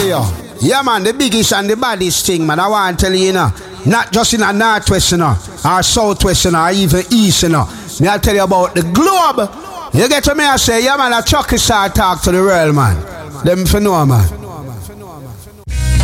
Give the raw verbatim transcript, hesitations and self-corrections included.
Radio. Yeah, man, the biggest and the baddest thing, man. I want to tell you, you know, not just in a northwest, you know, or southwest, you know, or even east, you know. Me I'll tell you about the globe. You get to me, I say, yeah, man, a chucky star talk to the world, man. Them for know, man.